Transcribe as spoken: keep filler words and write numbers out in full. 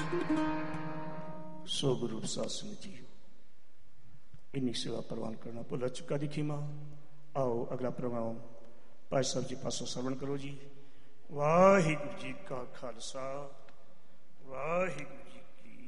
सो गुरु साध संगत जी इन्नी सेवा प्रवान करना भुला चुका दी खीमा। आओ अगला प्रोग्राम भाई साहब जी पासों श्रवण करो जी। वाहिगुरू जी का खालसा वाहिगुरू।